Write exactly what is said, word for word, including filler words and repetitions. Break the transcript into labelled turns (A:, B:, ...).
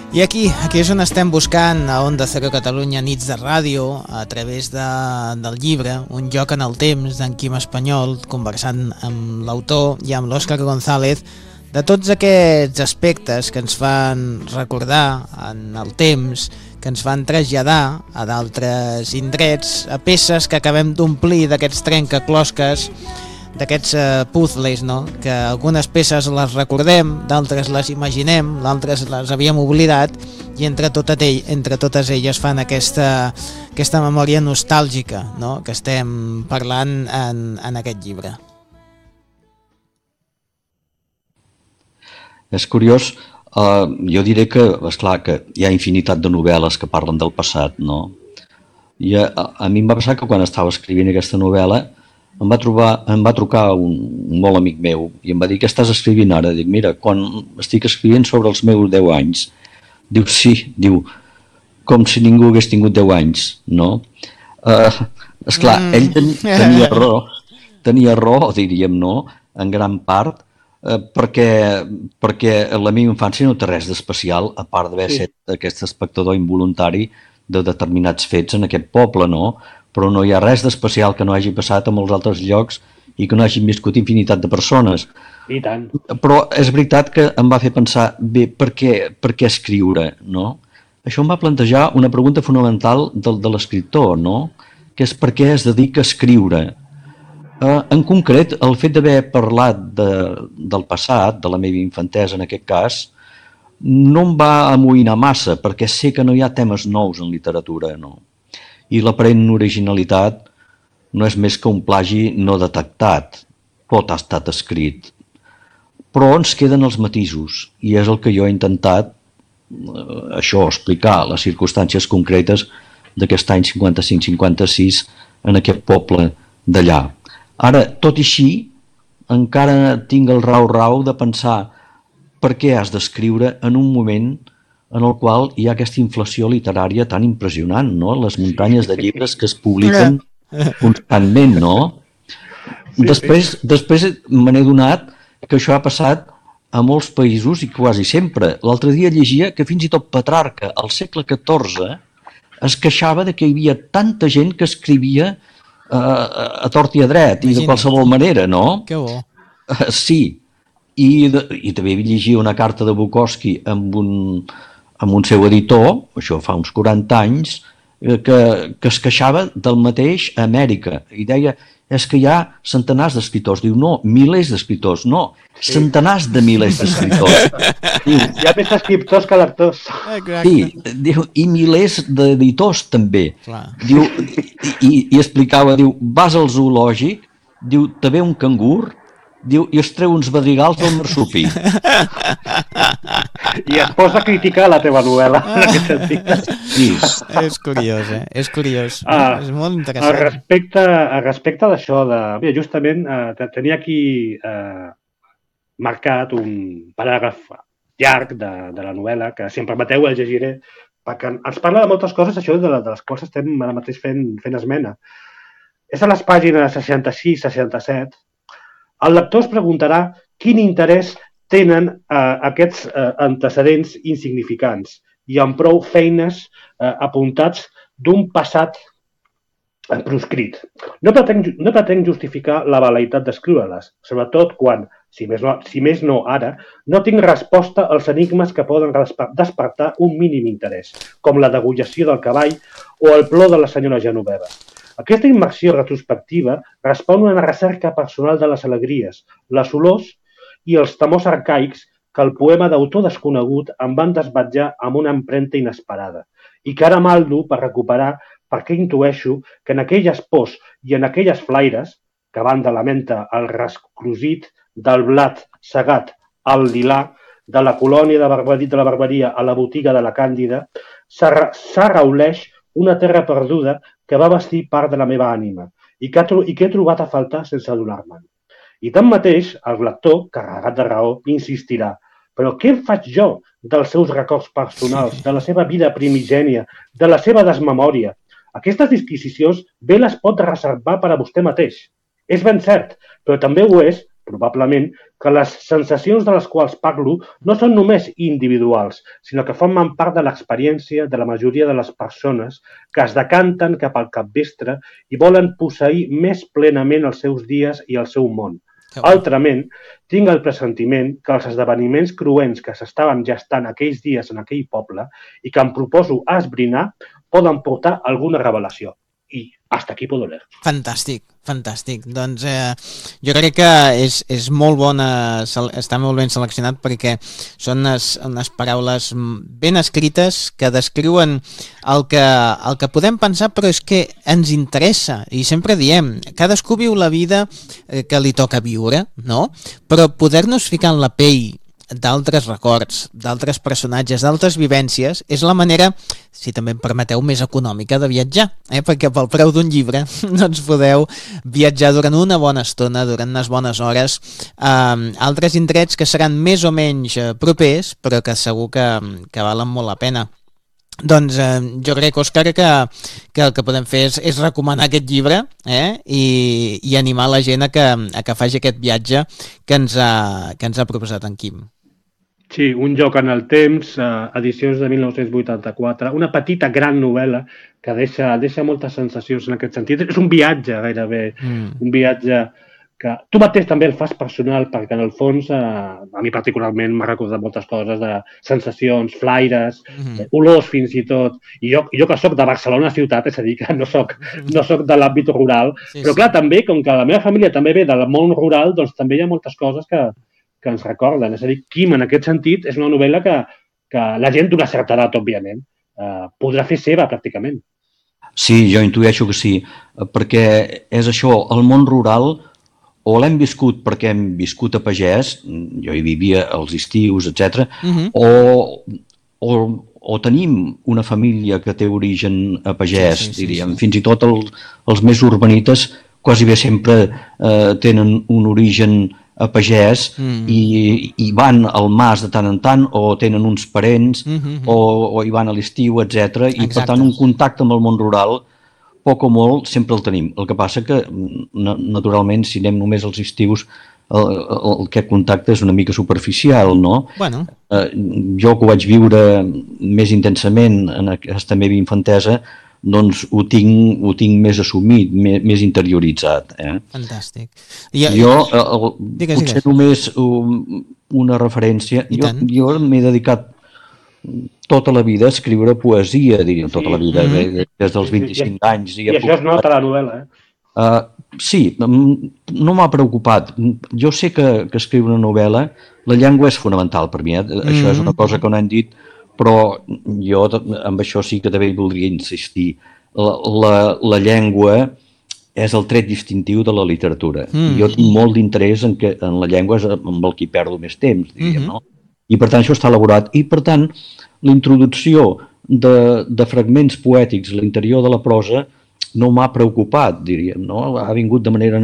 A: I aquí, aquí és on estem buscant a Onda Cero Catalunya Nits de Ràdio a través de, del llibre Un lloc en el temps d'en Quim Espanyol, conversant amb l'autor i amb l'Òscar González de tots aquests aspectes que ens fan recordar en el temps, que ens fan traslladar a d'altres indrets, a peces que acabem d'omplir d'aquests trencaclosques, d'aquests uh, puzzles, no? Que algunes peces les recordem, d'altres les imaginem, d'altres les havíem oblidat, i entre, tot ell, entre totes elles fan aquesta, aquesta memòria nostàlgica, no? Que estem parlant en, en aquest llibre.
B: És curiós, uh, jo diré que, esclar, que hi ha infinitat de novel·les que parlen del passat, no? I a, a mi em va passar que quan estava escrivint aquesta novel·la em va, trobar, em va trucar un, un molt amic meu i em va dir: què estàs escrivint ara? Dic: mira, quan estic escrivint sobre els meus deu anys. Diu: sí, diu, com si ningú hagués tingut deu anys, no? Uh, esclar, mm. ell ten, tenia raó, tenia raó, diríem, no?, en gran part, uh, perquè, perquè la meva infància no té res d'especial, a part d'haver sí. set aquest espectador involuntari de determinats fets en aquest poble, no? Però no hi ha res d'especial que no hagi passat a molts altres llocs i que no hagin viscut infinitat de persones.
C: I tant.
B: Però és veritat que em va fer pensar, bé, per què, per què escriure, no? Això em va plantejar una pregunta fonamental de, de l'escriptor, no? Que és per què es dedica a escriure. Uh, en concret, el fet d'haver parlat de, del passat, de la meva infantesa en aquest cas, no em va amoïnar massa, perquè sé que no hi ha temes nous en literatura, no? I l'aparent originalitat no és més que un plagi no detectat. Tot ha estat escrit. Però ens queden els matisos, i és el que jo he intentat, eh, això, explicar, les circumstàncies concretes d'aquest any cinquanta-cinc cinquanta-sis en aquest poble d'allà. Ara, tot i així, encara tinc el rau-rau de pensar per què has d'escriure en un moment en el qual hi ha aquesta inflació literària tan impressionant, no? Les muntanyes de llibres que es publiquen constantment, no? Sí, després, sí. després me n'he donat que això ha passat a molts països i quasi sempre. L'altre dia llegia que fins i tot Petrarca, al segle catorze, es queixava de que hi havia tanta gent que escrivia uh, a tort i a dret, Imagina. I de qualsevol manera, no?
A: Que bo.
B: Uh, sí. I, de, i també llegia una carta de Bukowski amb un... amb un seu editor, això fa uns quaranta anys, que, que es queixava del mateix a Amèrica i deia, és que hi ha centenars d'escriptors. Diu, no, milers d'escriptors, no, sí. centenars de milers d'escriptors.
C: Diu, hi ha més escriptors que lectors.
B: Sí, diu, i milers d'editors també. Clar. Diu, i, i explicava, diu, vas al zoològic, diu, te ve un cangur, diu, i es treu uns badrigals del marsupi.
C: I es posa a criticar la teva novel·la, en aquest sentit.
B: Sí.
A: És curiós, eh? És curiós. Ah, és molt interessant.
C: Al respecte, al respecte d'això, de... Mira, justament eh, tenia aquí eh, marcat un paràgraf llarg de, de la novel·la, que si em permeteu el llegiré, perquè ens parla de moltes coses, això de, de les quals estem ara mateix fent, fent esmena. És a les pàgines seixanta-sis seixanta-set. El lector es preguntarà quin interès tenen eh, aquests eh, antecedents insignificants i amb prou feines eh, apuntats d'un passat eh, proscrit. No pretenc, no pretenc justificar la veleïtat d'escriure-les, sobretot quan, si més, no, si més no ara, no tinc resposta als enigmes que poden despertar un mínim interès, com la degollació del cavall o el plor de la senyora Genoveva. Aquesta immersió retrospectiva respon a una recerca personal de les alegries, les olors i els temors arcaics que el poema d'autor desconegut em van desvetjar amb una empremta inesperada i que ara maldo per recuperar perquè intueixo que en aquelles pors i en aquelles flaires, que van de la menta al resclosit, del blat segat al lilà, de la colònia de, barberia, de la barberia a la botiga de la Càndida, s'arrauleix una terra perduda que va vestir part de la meva ànima i que, i que he trobat a faltar sense adonar-me'n. I tanmateix, el lector, carregat de raó, insistirà. Però què en faig jo dels seus records personals, de la seva vida primigènia, de la seva desmemòria? Aquestes disquisicions bé les pot reservar per a vostè mateix. És ben cert, però també ho és probablement, que les sensacions de les quals parlo no són només individuals, sinó que formen part de l'experiència de la majoria de les persones que es decanten cap al capvespre i volen posseir més plenament els seus dies i el seu món. Altrament, tinc el pressentiment que els esdeveniments cruents que s'estaven gestant aquells dies en aquell poble i que em proposo esbrinar poden portar alguna revelació. I hasta aquí puedo leer.
A: Fantàstic, fantàstic. Doncs eh, jo crec que és, és molt bona, està molt ben seleccionat perquè són unes, unes paraules ben escrites que descriuen el que, el que podem pensar, però és que ens interessa. I sempre diem, cadascú viu la vida que li toca viure, no? Però poder-nos ficar en la pell d'altres records, d'altres personatges, d'altres vivències, és la manera, si també em permeteu, més econòmica de viatjar, eh? Perquè pel preu d'un llibre doncs podeu viatjar durant una bona estona, durant unes bones hores, a eh, altres indrets que seran més o menys propers, però que segur que, que valen molt la pena. Doncs eh, jo crec, Òscar, que, que el que podem fer és, és recomanar aquest llibre eh? I, i animar la gent a que, a que faci aquest viatge que ens ha, que ens ha proposat en Quim.
C: Sí, Un joc en el temps, eh, edicions de mil nou-cents vuitanta-quatre, una petita gran novel·la que deixa, deixa moltes sensacions en aquest sentit. És un viatge gairebé, mm. un viatge que tu mateix també el fas personal, perquè en el fons, eh, a mi particularment m'ha recordat moltes coses de sensacions, flaires, mm-hmm. olors fins i tot. I jo, jo que soc de Barcelona ciutat, és a dir, que no soc, no soc de l'àmbit rural, sí, però clar, sí. també, com que la meva família també ve del món rural, doncs també hi ha moltes coses que, que ens recorden. És a dir, Quim, en aquest sentit, és una novel·la que, que la gent d'una certa edat, òbviament, eh, podrà fer seva, pràcticament.
B: Sí, jo intueixo que sí, perquè és això, el món rural o l'hem viscut perquè hem viscut a pagès, jo hi vivia als estius, etcètera, uh-huh. o, o, o tenim una família que té origen a pagès, sí, sí, diríem. Sí, sí. Fins i tot el, els més urbanites quasi bé sempre eh, tenen un origen a pagès mm. i, i van al mas de tant en tant o tenen uns parents mm-hmm. o, o hi van a l'estiu, etcètera. I per tant un contacte amb el món rural poc o molt sempre el tenim. El que passa que naturalment si anem només als estius el, el, el aquest contacte és una mica superficial, no?
A: Bueno.
B: Eh, jo que ho vaig viure més intensament en aquesta meva infantesa, doncs ho tinc, ho tinc més assumit, més, més interioritzat. Eh?
A: Fantàstic. I,
B: jo, el,
A: digues,
B: potser
A: digues.
B: només um, una referència, I jo, jo m'he dedicat tota la vida a escriure poesia, diríem, tota la vida, mm-hmm. des dels vint-i-cinc anys.
C: I, I això es nota a la novel·la, eh?
B: Uh, sí, no m'ha preocupat. Jo sé que, que escriure una novel·la, la llengua és fonamental per mi, eh? Mm-hmm. Això és una cosa que no hem dit, però jo amb això sí que també voldria insistir. La, la, la llengua és el tret distintiu de la literatura. Mm. Jo tinc molt d'interès en, que, en la llengua, és amb el que hi perdo més temps, diríem, mm-hmm. no? I per tant això està elaborat. I per tant la introducció de, de fragments poètics a l'interior de la prosa no m'ha preocupat, diríem, no? Ha vingut de manera